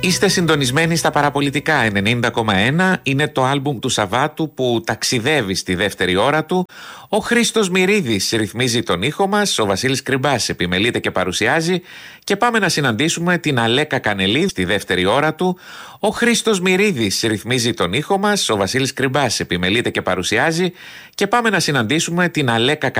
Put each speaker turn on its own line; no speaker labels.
Είστε συντονισμένοι στα παραπολιτικά 90,1. Είναι το άλμπουμ του Σαββάτου που ταξιδεύει στη δεύτερη ώρα του. Ο Χρήστος Μυρίδης ρυθμίζει τον ήχο μας. Ο Βασίλης Κρυμπάς επιμελείται και παρουσιάζει. Και πάμε να συναντήσουμε την Αλέκα Κανελίδη στη δεύτερη ώρα του. Ο Χρήστος Μυρίδης ρυθμίζει τον ήχο μας. Ο Βασίλης Κρυμπάς επιμελείται και παρουσιάζει. Και πάμε να συναντήσουμε την Αλέκα